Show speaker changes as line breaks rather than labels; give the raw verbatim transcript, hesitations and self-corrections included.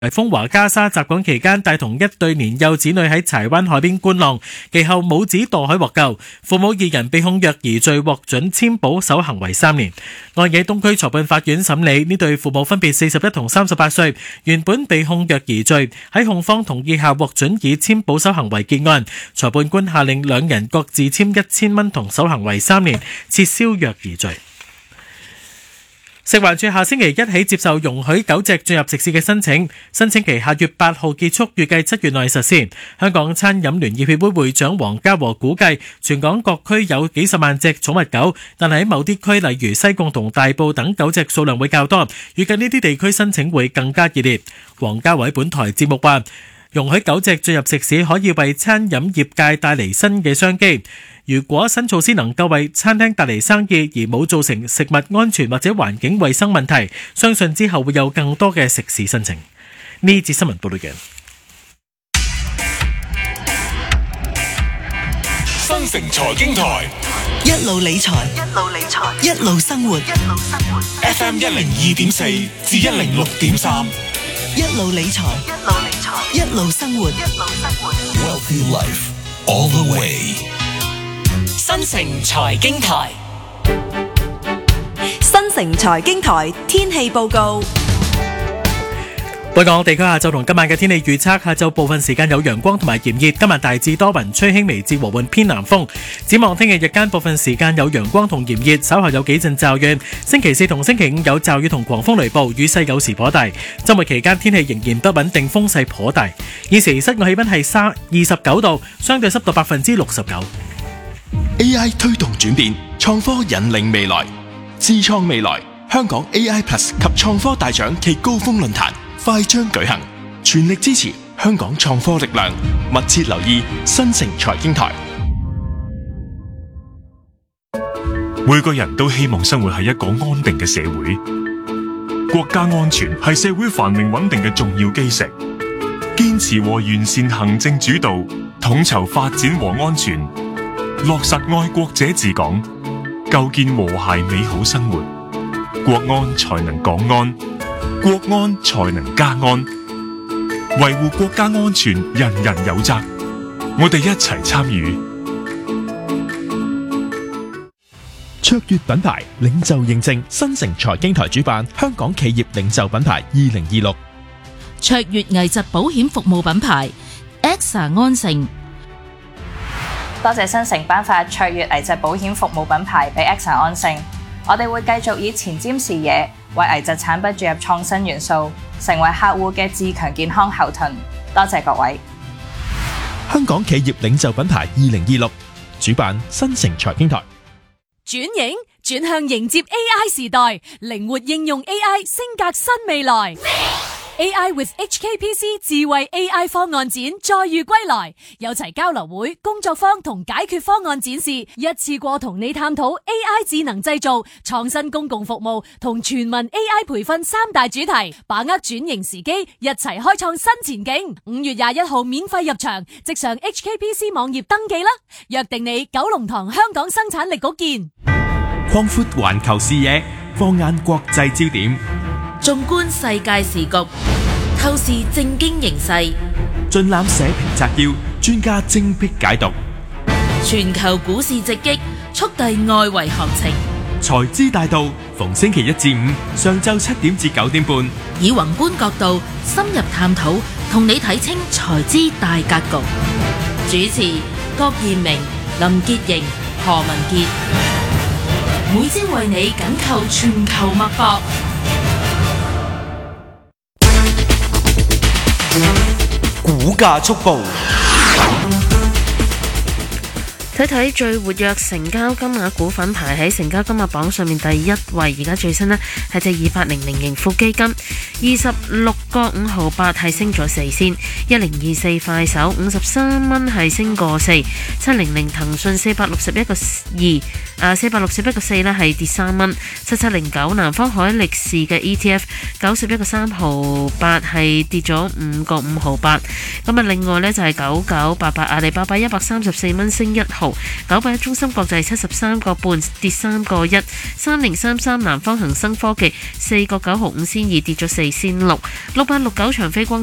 風華加沙襲港期間，帶同一對年幼子女喺柴灣海邊觀浪，其後母子墮海獲救，父母二人被控虐兒罪，獲准簽保守行為三年。案野東區裁判法院審理，呢對父母分別四十一同三十八歲，原本被控虐兒罪，喺控方同意下獲准以簽保守行為結案。裁判官下令兩人各自簽一千蚊同守行為三年，撤銷虐兒罪。食環署下星期一起接受容許狗隻進入食肆嘅申請，申請期下月八號結束，預計七月內實施。香港餐飲聯業協會會長黃家和估計，全港各區有幾十萬隻寵物狗，但係喺某啲區，例如西貢同大埔等，狗隻數量會較多，預計呢啲地區申請會更加熱烈。黃家和喺本台節目話，容許狗隻進入食肆可以為餐飲業界帶嚟新嘅商機。如果新措施能夠為餐廳帶嚟生意，而冇造成食物安全或者環境衛生問題，相信之後會有更多嘅食肆申請。呢節新聞報道嘅
新城財經台，
一路理財，一路理財，一路生活，一路生活。
F M 一零二點四至一零六點三，
一路理財，一路理財，一路生活，一路生活。
Wealthy Life all the way。
新城財經台，
新城財經台天氣報告。
本港地區下晝同今晚嘅天氣預測：下晝部分時間有陽光同埋炎熱，今晚大致多雲，吹輕微至和緩偏南風。展望聽日日間部分時間有陽光同炎熱，稍後有幾陣驟雨。星期四同星期五有驟雨同狂風雷暴，雨勢有時頗大。周末期間天氣仍然不穩定，風勢頗大。現時室外氣溫係二十九度，相對濕度百分之六十九。
A I 推動轉變，創科引領未來，智創未來。香港 A I Plus 及創科大獎暨高峰論壇快將舉行，全力支持香港創科力量，密切留意新城財經台。
每個人都希望生活喺一個安定嘅社會，國家安全係社會繁榮穩定嘅重要基石。堅持和完善行政主導，統籌發展和安全，落實愛國者治港，構建和諧美好生活，國安才能港安，國安才能家安。維護國家安全，人人有責，我哋一齊參與。
卓越品牌領袖認證，新城財經台主辦香港企業領袖品牌二零二六。
卓越危疾保險服務品牌 A X A 安盛。
多謝新城頒發卓越危疾保險服務品牌俾 A X A 安盛，我哋會繼續以前瞻視野，為危疾產品注入創新元素，成為客戶嘅自強健康後盾。多謝各位。
香港企業領袖品牌二零二六主辦新城財經台。
轉型轉向迎接 A I 時代，靈活應用 A I， 升格新未來。A I with H K P C 智慧 A I 方案展再遇歸來，有齊交流會、工作坊同解決方案展示，一次過同你探討 A I 智能製造、創新公共服務同全民 A I 培訓三大主題，把握轉型時機，一齊開創新前景。五月廿一號免費入場，即上 H K P C 網頁登記啦！約定你九龍塘香港生產力局見。
擴闊環球視野，放眼國際焦點，
縱觀世界時局，透視政經形勢，
盡覽社評摘要，專家精闢解讀。
全球股市直擊，速遞外圍行情。
財資大道，逢星期一至五上晝七點至九點半，
以宏觀角度深入探討，同你睇清財資大格局。主持郭彥明、林潔瑩、何文傑，每朝為你緊扣全球脈搏。
股價速報，
睇睇最活躍成交金額股份排喺成交金額榜上面第一位，而家最新呢係隻二八零零盈富基金，二十六個五毫八係升咗四仙，一零二四快手五十三蚊係升個四，七零零騰訊四百六十一個二，啊四百六十一個四呢係跌三蚊，七七零九南方海力士嘅 E T F 九十一個三毫八係跌咗五個五毫八，咁啊另外呢就係九九八八阿里巴巴一百三十四蚊升一毫。 毫，九八一中芯國際七十三個半跌三個一，三零三三南方恒生科技四個九毫五仙二跌咗四仙六，六八六九長飛光